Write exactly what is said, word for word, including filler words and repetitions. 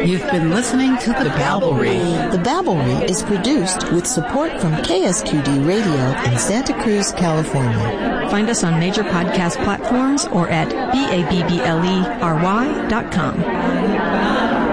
You've been listening to The Babblery. The Babblery is produced with support from K S Q D Radio in Santa Cruz, California. Find us on major podcast platforms or at B A B B L E R Y dot com.